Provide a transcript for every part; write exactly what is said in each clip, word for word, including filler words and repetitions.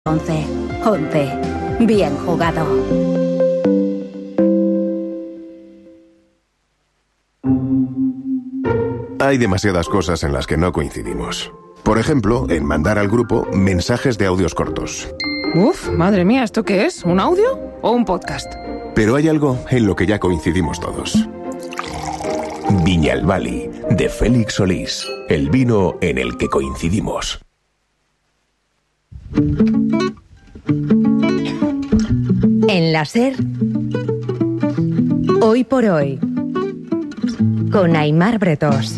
once. once. Bien jugado. Hay demasiadas cosas en las que no coincidimos. Por ejemplo, en mandar al grupo mensajes de audios cortos. Uf, madre mía, ¿esto qué es? ¿Un audio o un podcast? Pero hay algo en lo que ya coincidimos todos. Viñalbali, de Félix Solís. El vino en el que coincidimos. En la SER, hoy por hoy, con Aimar Bretós.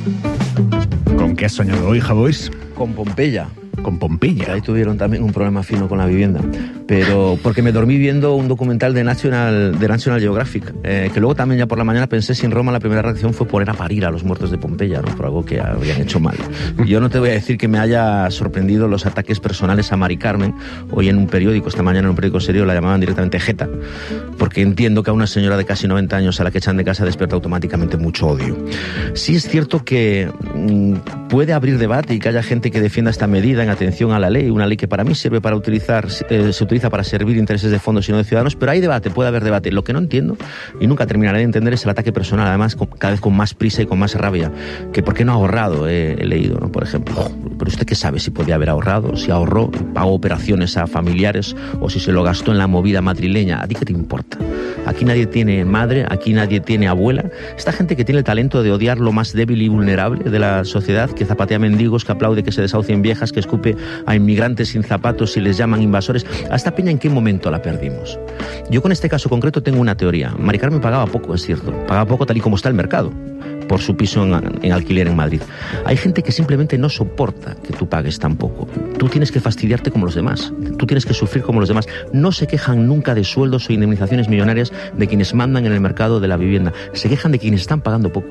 ¿Con qué has soñado hoy, Javois? Con Pompeya. Con Pompeya. Ahí tuvieron también un problema fino con la vivienda. Pero porque me dormí viendo un documental de National, de National Geographic, eh, que luego también ya por la mañana pensé si en Roma la primera reacción fue poner a parir a los muertos de Pompeya, ¿no? Por algo que habían hecho mal. Yo no te voy a decir que me haya sorprendido los ataques personales a Mari Carmen. Hoy en un periódico, esta mañana en un periódico serio, la llamaban directamente Jeta, porque entiendo que a una señora de casi noventa años a la que echan de casa despierta automáticamente mucho odio. Sí es cierto que mmm, puede abrir debate y que haya gente que defienda esta medida en atención a la ley, una ley que para mí sirve para utilizar, eh, se utiliza para servir intereses de fondos y no de ciudadanos, pero hay debate, puede haber debate. Lo que no entiendo, y nunca terminaré de entender, es el ataque personal, además con, cada vez con más prisa y con más rabia, que por qué no ha ahorrado, eh, he leído, ¿no? Por ejemplo. Pero usted qué sabe si podía haber ahorrado, si ahorró, pagó operaciones a familiares o si se lo gastó en la movida madrileña. ¿A ti qué te importa? Aquí nadie tiene madre, aquí nadie tiene abuela. Esta gente que tiene el talento de odiar lo más débil y vulnerable de la sociedad, que zapatea mendigos, que aplaude que se desahucien viejas, que escupe a inmigrantes sin zapatos y les llaman invasores. ¿A esta peña en qué momento la perdimos? Yo con este caso concreto tengo una teoría. Mari Carmen pagaba poco, es cierto. Pagaba poco tal y como está el mercado, por su piso en, en alquiler en Madrid. Hay gente que simplemente no soporta que tú pagues tan poco. Tú tienes que fastidiarte como los demás. Tú tienes que sufrir como los demás. No se quejan nunca de sueldos o indemnizaciones millonarias de quienes mandan en el mercado de la vivienda. Se quejan de quienes están pagando poco.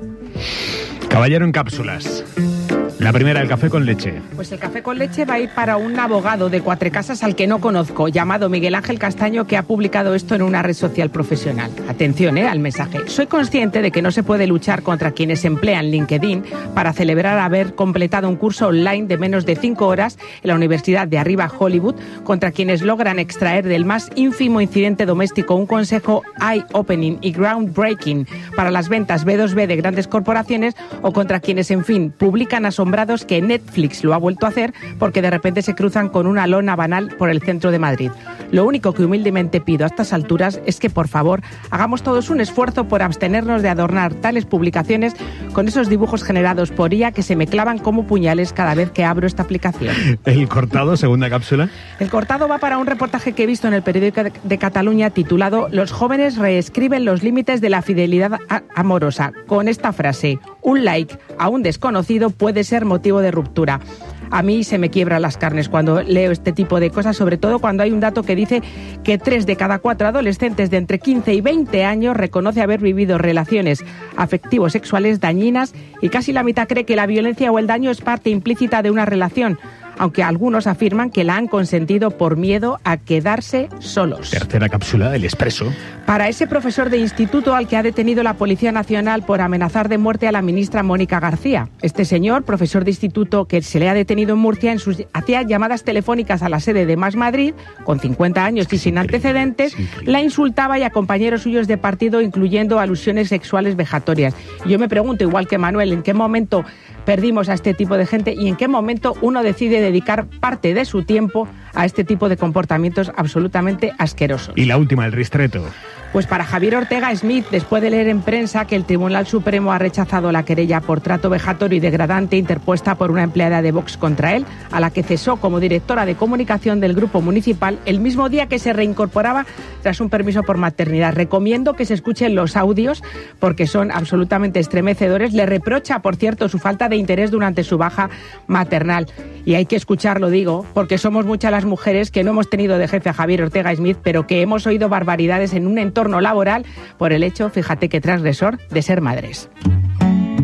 Caballero en cápsulas. La primera, el café con leche. Pues el café con leche va a ir para un abogado de Cuatrecasas al que no conozco, llamado Miguel Ángel Castaño, que ha publicado esto en una red social profesional. Atención, eh, al mensaje. Soy consciente de que no se puede luchar contra quienes emplean LinkedIn para celebrar haber completado un curso online de menos de cinco horas en la Universidad de Arriba Hollywood, contra quienes logran extraer del más ínfimo incidente doméstico un consejo eye-opening y groundbreaking para las ventas B dos B de grandes corporaciones, o contra quienes, en fin, publican asombrados que Netflix lo ha vuelto a hacer porque de repente se cruzan con una lona banal por el centro de Madrid. Lo único que humildemente pido a estas alturas es que, por favor, hagamos todos un esfuerzo por abstenernos de adornar tales publicaciones con esos dibujos generados por I A que se me clavan como puñales cada vez que abro esta aplicación. El cortado, segunda cápsula. El cortado va para un reportaje que he visto en el periódico de Cataluña titulado «Los jóvenes reescriben los límites de la fidelidad amorosa», con esta frase: un like a un desconocido puede ser motivo de ruptura. A mí se me quiebran las carnes cuando leo este tipo de cosas, sobre todo cuando hay un dato que dice que tres de cada cuatro adolescentes de entre quince y veinte años reconoce haber vivido relaciones afectivo-sexuales dañinas, y casi la mitad cree que la violencia o el daño es parte implícita de una relación, aunque algunos afirman que la han consentido por miedo a quedarse solos. Tercera cápsula, el expreso. Para ese profesor de instituto al que ha detenido la Policía Nacional por amenazar de muerte a la ministra Mónica García. Este señor, profesor de instituto que se le ha detenido en Murcia, en sus, hacía llamadas telefónicas a la sede de Más Madrid, con cincuenta años y sin antecedentes, la insultaba y a compañeros suyos de partido, incluyendo alusiones sexuales vejatorias. Y yo me pregunto, igual que Manuel, ¿en qué momento perdimos a este tipo de gente y en qué momento uno decide dedicar parte de su tiempo a este tipo de comportamientos absolutamente asquerosos? Y la última, el ristreto. Pues para Javier Ortega Smith, después de leer en prensa que el Tribunal Supremo ha rechazado la querella por trato vejatorio y degradante interpuesta por una empleada de Vox contra él, a la que cesó como directora de comunicación del Grupo Municipal el mismo día que se reincorporaba tras un permiso por maternidad. Recomiendo que se escuchen los audios porque son absolutamente estremecedores. Le reprocha, por cierto, su falta de interés durante su baja maternal. Y hay que escucharlo, digo, porque somos muchas las mujeres que no hemos tenido de jefe a Javier Ortega Smith, pero que hemos oído barbaridades en un entorno laboral por el hecho, fíjate qué transgresor, de ser madres.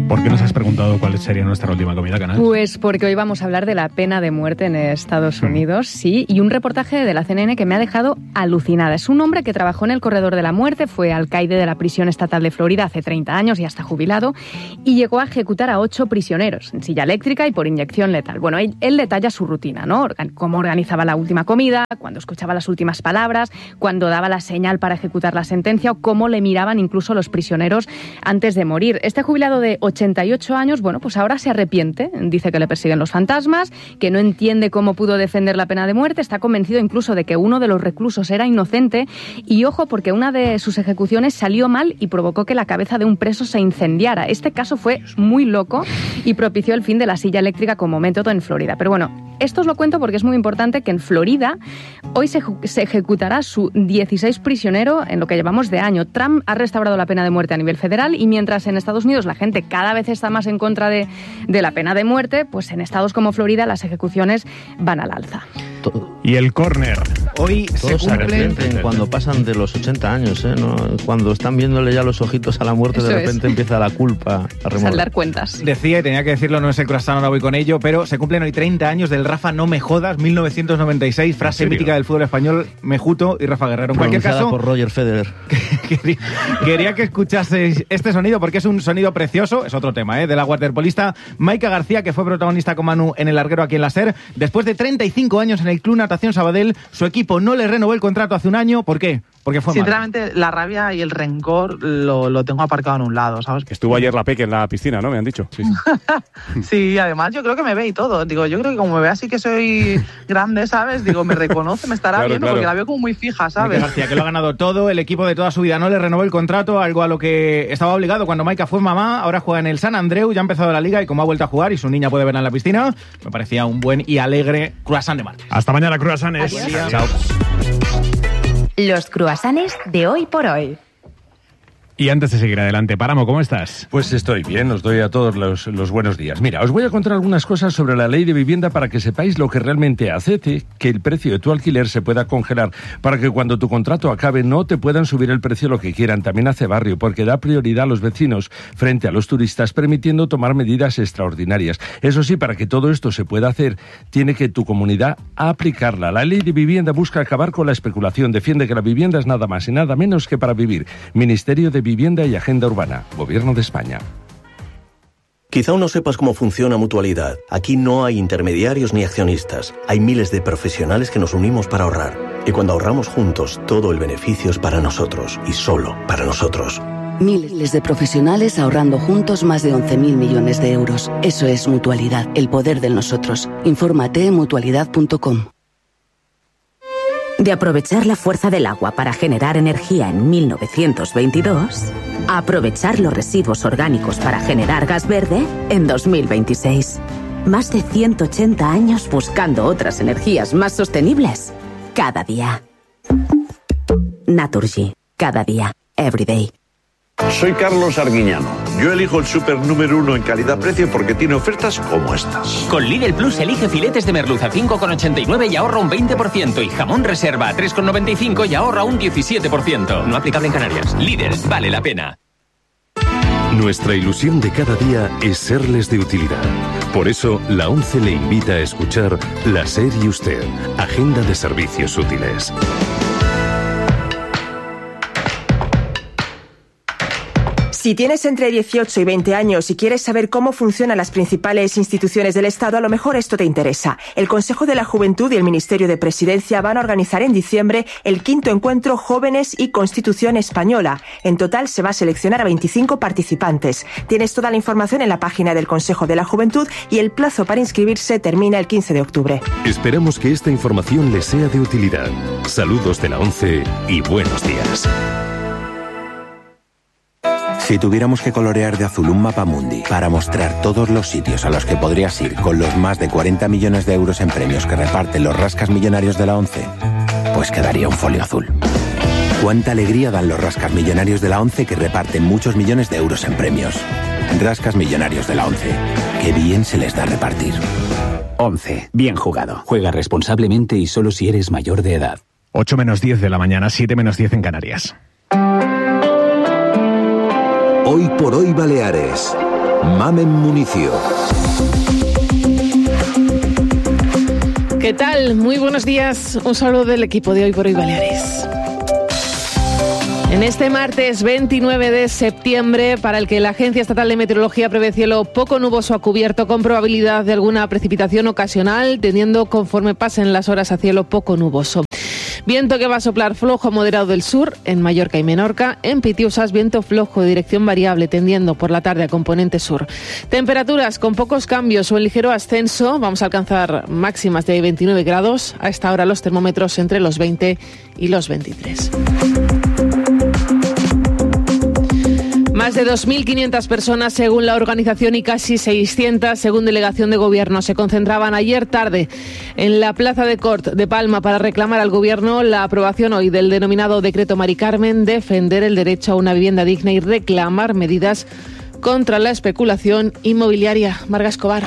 ¿Por qué nos has preguntado cuál sería nuestra última comida, Canal? Pues porque hoy vamos a hablar de la pena de muerte en Estados Unidos, sí, y un reportaje de la C N N que me ha dejado alucinada. Es un hombre que trabajó en el corredor de la muerte, fue alcaide de la prisión estatal de Florida hace treinta años y ya está jubilado, y llegó a ejecutar a ocho prisioneros en silla eléctrica y por inyección letal. Bueno, él, él detalla su rutina, ¿no? Organ- cómo organizaba la última comida, cuando escuchaba las últimas palabras, cuando daba la señal para ejecutar la sentencia o cómo le miraban incluso los prisioneros antes de morir. Este jubilado de ochenta y ocho años, bueno, pues ahora se arrepiente, dice que le persiguen los fantasmas, que no entiende cómo pudo defender la pena de muerte, está convencido incluso de que uno de los reclusos era inocente y ojo porque una de sus ejecuciones salió mal y provocó que la cabeza de un preso se incendiara. Este caso fue muy loco y propició el fin de la silla eléctrica como método en Florida. Pero bueno, esto os lo cuento porque es muy importante que en Florida hoy se, se ejecutará su dieciséis prisionero en lo que llevamos de año. Trump ha restaurado la pena de muerte a nivel federal y mientras en Estados Unidos la gente cada vez está más en contra de, de la pena de muerte, pues en estados como Florida las ejecuciones van al alza. Y el córner. Hoy todos se arrepienten cuando pasan de los ochenta años, ¿eh? ¿No? Cuando están viéndole ya los ojitos a la muerte, Eso de repente es. empieza la culpa a remover. Saldar cuentas. Decía, y tenía que decirlo, no es el croissant, ahora voy con ello, pero se cumplen hoy treinta años del Rafa No Me Jodas, mil novecientos noventa y seis, frase mítica del fútbol español, Mejuto y Rafa Guerrero. En cualquier caso, por Roger Federer. quería, quería que escuchaseis este sonido porque es un sonido precioso, es otro tema, ¿eh? De la waterpolista Maika García, que fue protagonista con Manu en el larguero aquí en la SER. Después de treinta y cinco años en el Club Natación Sabadell, su equipo no le renovó el contrato hace un año. ¿Por qué? Porque fue Sinceramente, malo. La rabia y el rencor lo, lo tengo aparcado en un lado, ¿sabes? Estuvo ayer la Peque en la piscina, ¿no? Me han dicho. Sí, sí. Sí, además yo creo que me ve y todo. Digo, yo creo que como me ve así que soy grande, ¿sabes? Digo, me reconoce, me estará claro, viendo claro. porque la veo como muy fija, ¿sabes? Maika García, que lo ha ganado todo, el equipo de toda su vida no le renovó el contrato, algo a lo que estaba obligado cuando Maika fue mamá, ahora juega en el San Andreu, ya ha empezado la liga y como ha vuelto a jugar y su niña puede verla en la piscina, me parecía un buen y alegre croissant de martes. Hasta mañana, croissants. Chao. Los croissants de hoy por hoy. Y antes de seguir adelante, Páramo, ¿cómo estás? Pues estoy bien, os doy a todos los, los buenos días. Mira, os voy a contar algunas cosas sobre la ley de vivienda para que sepáis lo que realmente hace que el precio de tu alquiler se pueda congelar, para que cuando tu contrato acabe no te puedan subir el precio lo que quieran. También hace barrio, porque da prioridad a los vecinos frente a los turistas, permitiendo tomar medidas extraordinarias. Eso sí, para que todo esto se pueda hacer, tiene que tu comunidad aplicarla. La ley de vivienda busca acabar con la especulación, defiende que la vivienda es nada más y nada menos que para vivir. Ministerio de Vivienda y Agenda Urbana, Gobierno de España. Quizá aún no sepas cómo funciona Mutualidad. Aquí no hay intermediarios ni accionistas. Hay miles de profesionales que nos unimos para ahorrar. Y cuando ahorramos juntos, todo el beneficio es para nosotros y solo para nosotros. Miles de profesionales ahorrando juntos más de once mil millones de euros. Eso es Mutualidad, el poder del nosotros. Infórmate en mutualidad punto com. De aprovechar la fuerza del agua para generar energía en mil novecientos veintidós, a aprovechar los residuos orgánicos para generar gas verde en dos mil veintiséis. Más de ciento ochenta años buscando otras energías más sostenibles. Cada día. Naturgy. Cada día. Every day. Soy Carlos Arguiñano. Yo elijo el súper número uno en calidad-precio porque tiene ofertas como estas. Con Lidl Plus elige filetes de merluza a cinco con ochenta y nueve y ahorra un veinte por ciento. Y jamón reserva a tres con noventa y cinco y ahorra un diecisiete por ciento. No aplicable en Canarias. Lidl, vale la pena. Nuestra ilusión de cada día es serles de utilidad. Por eso, la ONCE le invita a escuchar La SER y Usted, Agenda de Servicios Útiles. Si tienes entre dieciocho y veinte años y quieres saber cómo funcionan las principales instituciones del Estado, a lo mejor esto te interesa. El Consejo de la Juventud y el Ministerio de Presidencia van a organizar en diciembre el quinto encuentro Jóvenes y Constitución Española. En total se va a seleccionar a veinticinco participantes. Tienes toda la información en la página del Consejo de la Juventud y el plazo para inscribirse termina el quince de octubre. Esperamos que esta información les sea de utilidad. Saludos de la ONCE y buenos días. Si tuviéramos que colorear de azul un mapa mundi para mostrar todos los sitios a los que podrías ir con los más de cuarenta millones de euros en premios que reparten los rascas millonarios de la ONCE, pues quedaría un folio azul. Cuánta alegría dan los rascas millonarios de la ONCE que reparten muchos millones de euros en premios. Rascas millonarios de la ONCE. Qué bien se les da repartir. ONCE. Bien jugado. Juega responsablemente y solo si eres mayor de edad. ocho menos diez de la mañana, siete menos diez en Canarias. Hoy por hoy Baleares. Mamen Municio. ¿Qué tal? Muy buenos días. Un saludo del equipo de Hoy por Hoy Baleares. En este martes veintinueve de septiembre, para el que la Agencia Estatal de Meteorología prevé cielo poco nuboso a cubierto con probabilidad de alguna precipitación ocasional, tendiendo conforme pasen las horas a cielo poco nuboso. Viento que va a soplar flojo moderado del sur, en Mallorca y Menorca. En Pitiusas, viento flojo de dirección variable, tendiendo por la tarde a componente sur. Temperaturas con pocos cambios o en ligero ascenso. Vamos a alcanzar máximas de veintinueve grados. A esta hora los termómetros entre los veinte y los veintitrés. Más de dos mil quinientas personas, según la organización, y casi seiscientas, según delegación de gobierno, se concentraban ayer tarde en la Plaza de Cort de Palma para reclamar al gobierno la aprobación hoy del denominado Decreto Mari Carmen, defender el derecho a una vivienda digna y reclamar medidas contra la especulación inmobiliaria. Marga Escobar.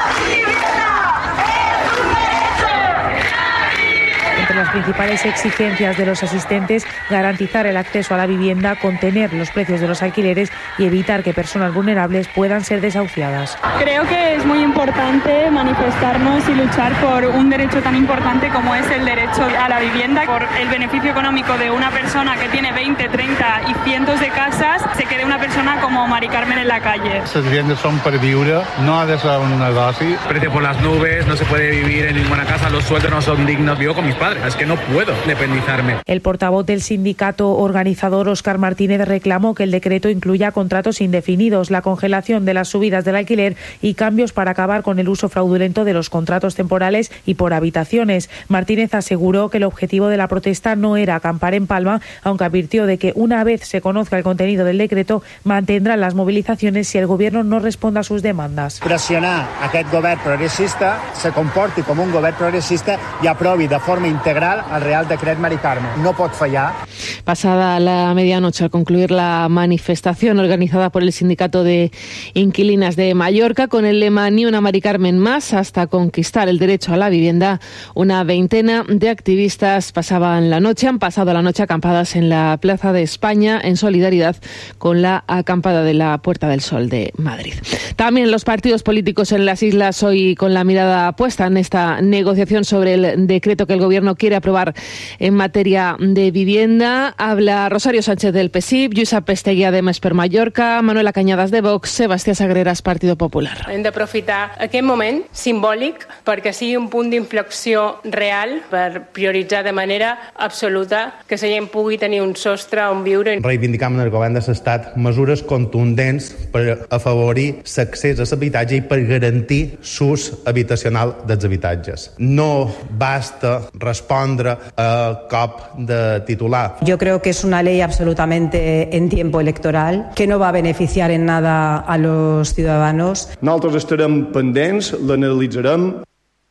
Las principales exigencias de los asistentes: garantizar el acceso a la vivienda, contener los precios de los alquileres y evitar que personas vulnerables puedan ser desahuciadas. Creo que es muy importante manifestarnos y luchar por un derecho tan importante como es el derecho a la vivienda, por el beneficio económico de una persona que tiene veinte, treinta y cientos de casas, se quede una persona como Mari Carmen en la calle. Las viviendas son para vivir, no ha de ser un negocio. Precio por las nubes, no se puede vivir en ninguna casa, los sueldos no son dignos. Vivo con mis padres. Es que no puedo independizarme. El portavoz del sindicato organizador, Óscar Martínez, reclamó que el decreto incluya contratos indefinidos, la congelación de las subidas del alquiler y cambios para acabar con el uso fraudulento de los contratos temporales y por habitaciones. Martínez aseguró que el objetivo de la protesta no era acampar en Palma, aunque advirtió de que una vez se conozca el contenido del decreto, mantendrán las movilizaciones si el gobierno no responda a sus demandas. Pressionar a aquest govern progressista, se comporti com un govern progressista i aprovi de forma integral al Real Decret Mari Carmen. No pot fallar. Pasada la medianoche, al concluir la manifestación organizada por el Sindicato de Inquilinas de Mallorca con el lema Ni una Mari Carmen más hasta conquistar el derecho a la vivienda, una veintena de activistas pasaban la noche, han pasado la noche acampadas en la Plaza de España en solidaridad con la acampada de la Puerta del Sol de Madrid. También los partidos políticos en las islas hoy con la mirada puesta en esta negociación sobre el decreto que el gobierno quiere aprobar en materia de vivienda. Habla Rosario Sánchez del P S I P, Lluïsa Pesteguía de Més per Mallorca, Manuela Cañadas de Vox, Sebastià Sagreras, Partido Popular. Hem d'aprofitar aquest moment simbòlic perquè sigui un punt d'inflexió real per prioritzar de manera absoluta que la gent pugui tenir un sostre on viure. Reivindicam en el govern de l'Estat mesures contundents per afavorir l'accés a l'habitatge i per garantir l'ús habitacional dels habitatges. No basta respondre a cop de titular. Yo creo que es una ley absolutamente en tiempo electoral, que no va a beneficiar en nada a los ciudadanos. Nosaltres estarem pendents, l'analitzarem.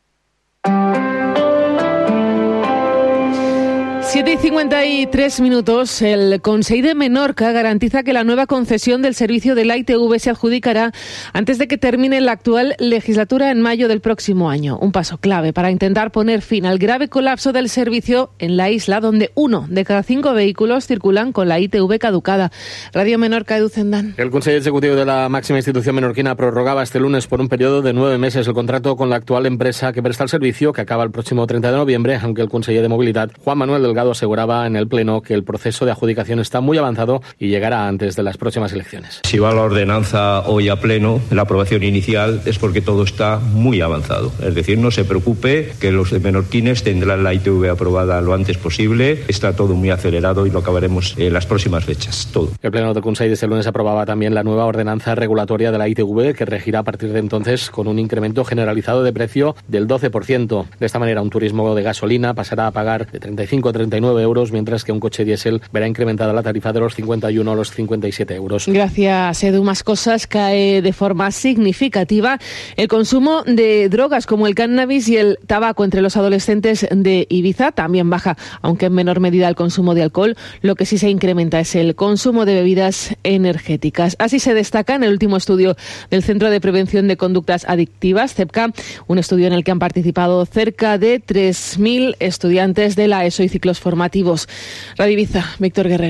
siete y cincuenta y tres minutos. El Consell de Menorca garantiza que la nueva concesión del servicio de la I T V se adjudicará antes de que termine la actual legislatura en mayo del próximo año. Un paso clave para intentar poner fin al grave colapso del servicio en la isla, donde uno de cada cinco vehículos circulan con la I T V caducada. Radio Menorca, Edu Zendán. El Consell Ejecutivo de la máxima institución menorquina prorrogaba este lunes por un periodo de nueve meses el contrato con la actual empresa que presta el servicio, que acaba el próximo treinta de noviembre, aunque el conseller de Movilidad, Juan Manuel Delgado, aseguraba en el Pleno que el proceso de adjudicación está muy avanzado y llegará antes de las próximas elecciones. Si va la ordenanza hoy a Pleno, la aprobación inicial, es porque todo está muy avanzado. Es decir, no se preocupe, que los menorquines tendrán la I T V aprobada lo antes posible. Está todo muy acelerado y lo acabaremos en las próximas fechas, todo. El Pleno del Consell de este lunes aprobaba también la nueva ordenanza regulatoria de la I T V, que regirá a partir de entonces con un incremento generalizado de precio del doce por ciento. De esta manera, un turismo de gasolina pasará a pagar de treinta y cinco a treinta y nueve euros, mientras que un coche diésel verá incrementada la tarifa de los cincuenta y uno a los cincuenta y siete euros. Gracias, Edu. Más cosas. Cae de forma significativa el consumo de drogas como el cannabis y el tabaco entre los adolescentes de Ibiza. También baja, aunque en menor medida, el consumo de alcohol. Lo que sí se incrementa es el consumo de bebidas energéticas. Así se destaca en el último estudio del Centro de Prevención de Conductas Adictivas, CEPCA, un estudio en el que han participado cerca de tres mil estudiantes de la ESO y ciclos formativos. Radio Ibiza, Víctor Guerrero.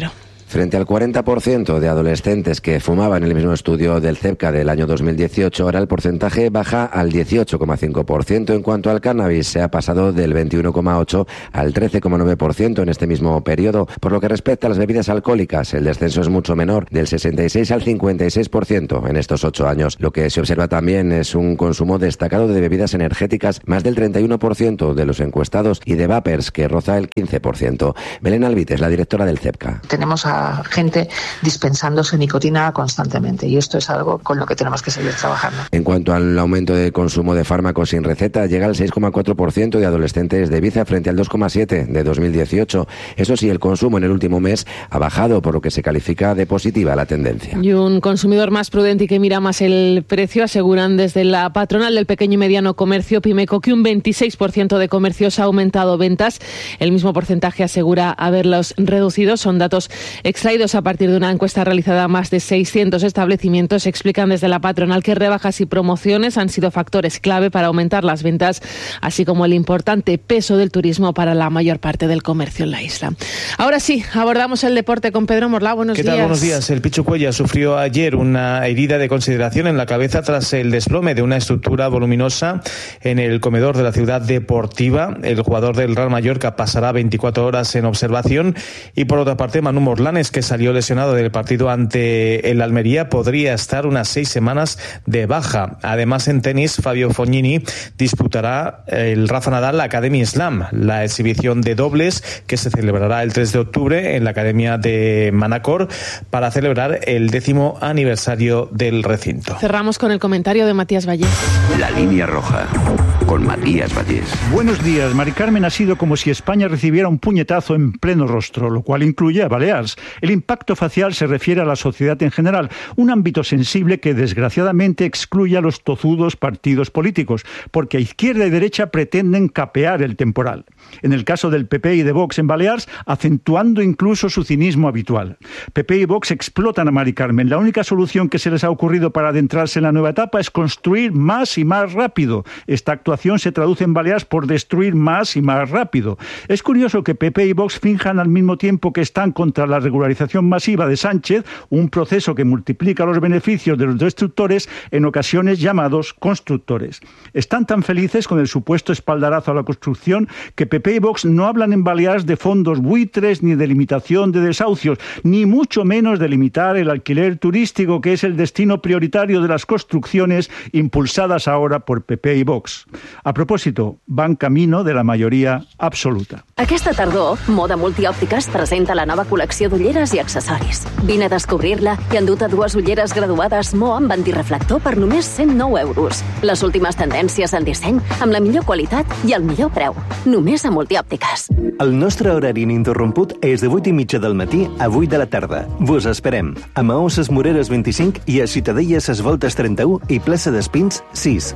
Frente al cuarenta por ciento de adolescentes que fumaban en el mismo estudio del CEPCA del año dos mil dieciocho, ahora el porcentaje baja al dieciocho coma cinco por ciento. En cuanto al cannabis, se ha pasado del veintiuno coma ocho por ciento al trece coma nueve por ciento en este mismo periodo. Por lo que respecta a las bebidas alcohólicas, el descenso es mucho menor, del sesenta y seis al cincuenta y seis por ciento en estos ocho años. Lo que se observa también es un consumo destacado de bebidas energéticas, más del treinta y uno por ciento de los encuestados, y de vapers, que roza el quince por ciento. Belén Albit es la directora del CEPCA. Tenemos a gente dispensándose nicotina constantemente y esto es algo con lo que tenemos que seguir trabajando. En cuanto al aumento de consumo de fármacos sin receta, llega al seis coma cuatro por ciento de adolescentes de Ibiza frente al dos coma siete por ciento de dos mil dieciocho. Eso sí, el consumo en el último mes ha bajado, por lo que se califica de positiva la tendencia. Y un consumidor más prudente y que mira más el precio, aseguran desde la patronal del pequeño y mediano comercio, Pimeco, que un veintiséis por ciento de comercios ha aumentado ventas. El mismo porcentaje asegura haberlos reducido. Son datos extraídos a partir de una encuesta realizada a más de seiscientos establecimientos. Explican desde la patronal que rebajas y promociones han sido factores clave para aumentar las ventas, así como el importante peso del turismo para la mayor parte del comercio en la isla. Ahora sí, abordamos el deporte con Pedro Morlá. Buenos ¿Qué días. tal? Buenos días. El Pichu Cuellar sufrió ayer una herida de consideración en la cabeza tras el desplome de una estructura voluminosa en el comedor de la ciudad deportiva. El jugador del Real Mallorca pasará veinticuatro horas en observación. Y por otra parte, Manu Morlanes, que salió lesionado del partido ante el Almería, podría estar unas seis semanas de baja. Además, en tenis, Fabio Fognini disputará el Rafa Nadal Academy Slam, la exhibición de dobles que se celebrará el tres de octubre en la Academia de Manacor para celebrar el décimo aniversario del recinto. Cerramos con el comentario de Matías Vallés. La línea roja, con Matías Vallés. Buenos días. Mari Carmen, ha sido como si España recibiera un puñetazo en pleno rostro, lo cual incluye a Baleares. El impacto facial se refiere a la sociedad en general, un ámbito sensible que desgraciadamente excluye a los tozudos partidos políticos, porque a izquierda y derecha pretenden capear el temporal. En el caso del P P y de Vox en Baleares, acentuando incluso su cinismo habitual. P P y Vox explotan a Mari Carmen. La única solución que se les ha ocurrido para adentrarse en la nueva etapa es construir más y más rápido. Esta actuación se traduce en Baleares por destruir más y más rápido. Es curioso que P P y Vox finjan al mismo tiempo que están contra la regularización masiva de Sánchez, un proceso que multiplica los beneficios de los destructores, en ocasiones llamados constructores. Están tan felices con el supuesto espaldarazo a la construcción que P P y Vox no hablan en Baleares de fondos buitres ni de limitación de desahucios, ni mucho menos de limitar el alquiler turístico, que es el destino prioritario de las construcciones impulsadas ahora por P P i Vox. A propòsito, van camino de la majoria absoluta. Aquesta tardor, Moda Multiòptiques presenta la nova col·lecció d'ulleres i accessoris. Vine a descobrir-la i enduta dues ulleres graduades Mo amb antireflector per només cent nou euros. Les últimes tendències en disseny, amb la millor qualitat i el millor preu. Només a Multiòptiques. El nostre horari ininterromput és de vuit i mitja del matí a vuit de la tarda. Vos esperem a Maó Ses Moreres veinticinc i a Ciutadella Ses Voltes trenta u i Plaça d'Espins sis.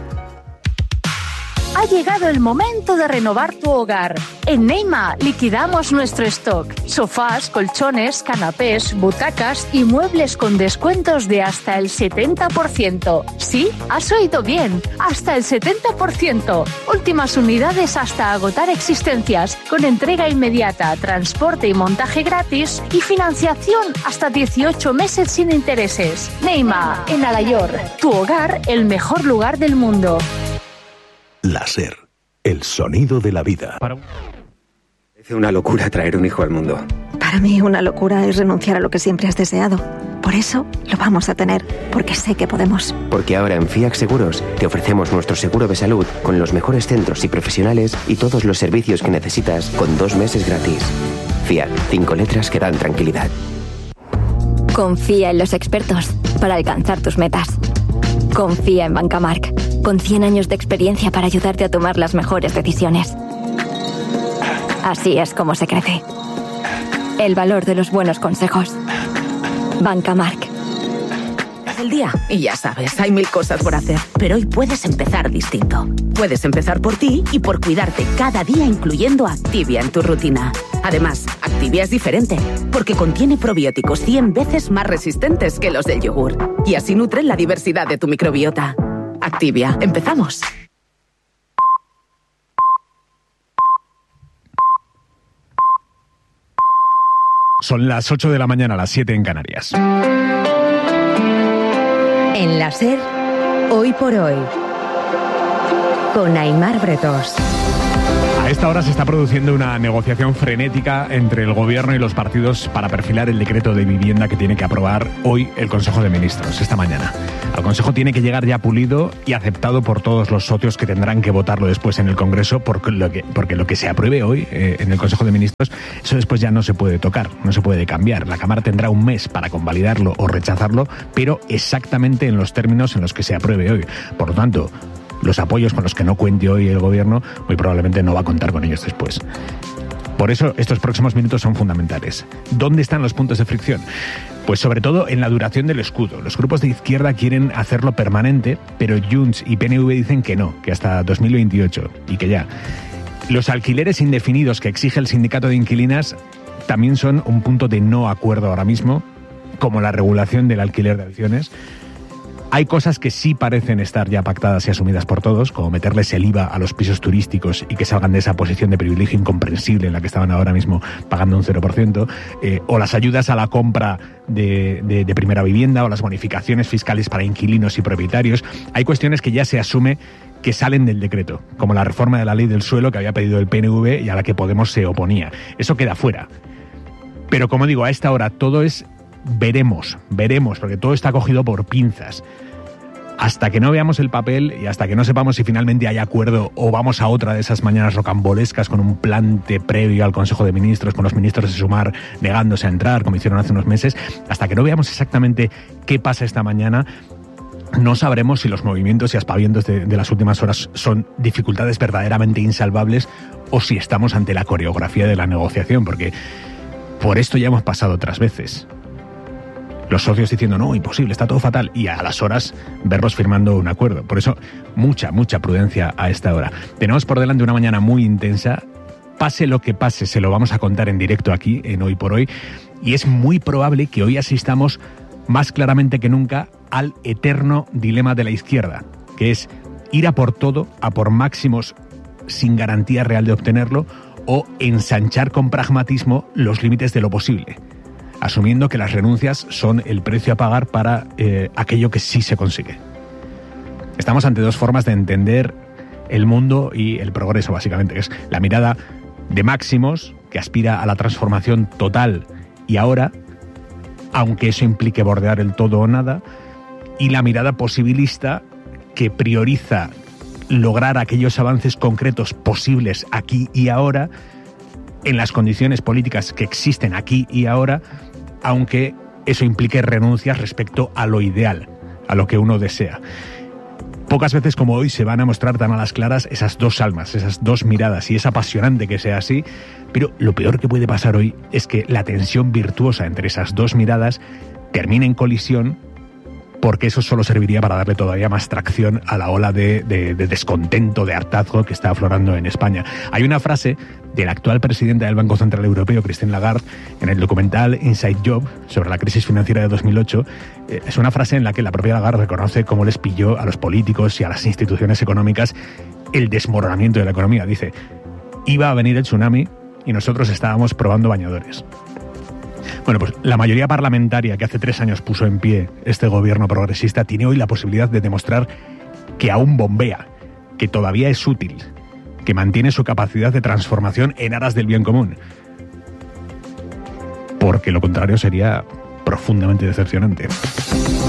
Ha llegado el momento de renovar tu hogar. En Neima liquidamos nuestro stock. Sofás, colchones, canapés, butacas y muebles con descuentos de hasta el setenta por ciento. Sí, has oído bien, hasta el setenta por ciento. Últimas unidades hasta agotar existencias, con entrega inmediata, transporte y montaje gratis y financiación hasta dieciocho meses sin intereses. Neima, en Alayor, tu hogar, el mejor lugar del mundo. Láser, el sonido de la vida. Parece una locura traer un hijo al mundo. Para mí una locura es renunciar a lo que siempre has deseado. Por eso lo vamos a tener, porque sé que podemos. Porque ahora en Fiac Seguros te ofrecemos nuestro seguro de salud con los mejores centros y profesionales y todos los servicios que necesitas con dos meses gratis. Fiac, cinco letras que dan tranquilidad. Confía en los expertos para alcanzar tus metas. Confía en Bancamark, con cien años de experiencia para ayudarte a tomar las mejores decisiones. Así es como se crece. El valor de los buenos consejos. Bancamark. Es el día y ya sabes, hay mil cosas por hacer, pero hoy puedes empezar distinto. Puedes empezar por ti y por cuidarte cada día, incluyendo Activia en tu rutina. Además, Activia es diferente, porque contiene probióticos cien veces más resistentes que los del yogur, y así nutren la diversidad de tu microbiota. Activia, empezamos. Son las ocho de la mañana, las siete en Canarias. En la SER, Hoy por Hoy, con Aimar Bretós. A esta hora se está produciendo una negociación frenética entre el Gobierno y los partidos para perfilar el decreto de vivienda que tiene que aprobar hoy el Consejo de Ministros, esta mañana. Al Consejo tiene que llegar ya pulido y aceptado por todos los socios que tendrán que votarlo después en el Congreso, porque lo que, porque lo que se apruebe hoy eh, en el Consejo de Ministros, eso después ya no se puede tocar, no se puede cambiar. La Cámara tendrá un mes para convalidarlo o rechazarlo, pero exactamente en los términos en los que se apruebe hoy. Por lo tanto, los apoyos con los que no cuente hoy el Gobierno, muy probablemente no va a contar con ellos después. Por eso estos próximos minutos son fundamentales. ¿Dónde están los puntos de fricción? Pues sobre todo en la duración del escudo. Los grupos de izquierda quieren hacerlo permanente, pero Junts y P N V dicen que no, que hasta dos mil veintiocho y que ya. Los alquileres indefinidos que exige el sindicato de inquilinas también son un punto de no acuerdo ahora mismo, como la regulación del alquiler de acciones. Hay cosas que sí parecen estar ya pactadas y asumidas por todos, como meterles el I V A a los pisos turísticos y que salgan de esa posición de privilegio incomprensible en la que estaban ahora mismo pagando un cero por ciento, eh, o las ayudas a la compra de, de, de primera vivienda, o las bonificaciones fiscales para inquilinos y propietarios. Hay cuestiones que ya se asume que salen del decreto, como la reforma de la ley del suelo que había pedido el P N V y a la que Podemos se oponía. Eso queda fuera. Pero como digo, a esta hora todo es veremos, veremos, porque todo está cogido por pinzas. Hasta que no veamos el papel y hasta que no sepamos si finalmente hay acuerdo o vamos a otra de esas mañanas rocambolescas con un plante previo al Consejo de Ministros, con los ministros de Sumar negándose a entrar, como hicieron hace unos meses, hasta que no veamos exactamente qué pasa esta mañana, no sabremos si los movimientos y aspavientos de, de las últimas horas son dificultades verdaderamente insalvables o si estamos ante la coreografía de la negociación, porque por esto ya hemos pasado otras veces. Los socios diciendo, no, imposible, está todo fatal, y a las horas verlos firmando un acuerdo. Por eso, mucha, mucha prudencia a esta hora. Tenemos por delante una mañana muy intensa. Pase lo que pase, se lo vamos a contar en directo aquí, en Hoy por Hoy, y es muy probable que hoy asistamos más claramente que nunca al eterno dilema de la izquierda, que es ir a por todo, a por máximos sin garantía real de obtenerlo, o ensanchar con pragmatismo los límites de lo posible, asumiendo que las renuncias son el precio a pagar para eh, aquello que sí se consigue. Estamos ante dos formas de entender el mundo y el progreso, básicamente, que es la mirada de máximos, que aspira a la transformación total y ahora, aunque eso implique bordear el todo o nada, y la mirada posibilista, que prioriza lograr aquellos avances concretos posibles aquí y ahora, en las condiciones políticas que existen aquí y ahora, aunque eso implique renuncias respecto a lo ideal, a lo que uno desea. Pocas veces como hoy se van a mostrar tan a las claras esas dos almas, esas dos miradas, y es apasionante que sea así, pero lo peor que puede pasar hoy es que la tensión virtuosa entre esas dos miradas termine en colisión, porque eso solo serviría para darle todavía más tracción a la ola de, de, de descontento, de hartazgo que está aflorando en España. Hay una frase de la actual presidenta del Banco Central Europeo, Christine Lagarde, en el documental Inside Job sobre la crisis financiera de dos mil ocho. Eh, es una frase en la que la propia Lagarde reconoce cómo les pilló a los políticos y a las instituciones económicas el desmoronamiento de la economía. Dice, iba a venir el tsunami y nosotros estábamos probando bañadores. Bueno, pues la mayoría parlamentaria que hace tres años puso en pie este gobierno progresista tiene hoy la posibilidad de demostrar que aún bombea, que todavía es útil, que mantiene su capacidad de transformación en aras del bien común. Porque lo contrario sería profundamente decepcionante.